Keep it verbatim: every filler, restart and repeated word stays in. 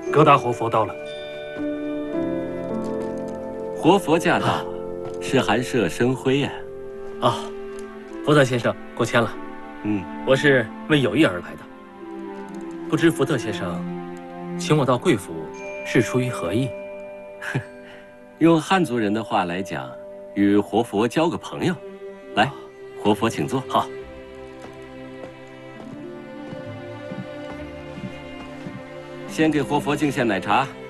葛大活佛到了。 活佛驾到，是寒舍生辉呀。 啊，福特先生过谦了。 嗯， 我是为有意而来的，不知福特先生请我到贵府是出于何意？ 用汉族人的话来讲，与活佛交个朋友。来，活佛请坐。 好。 先给活佛敬献奶茶。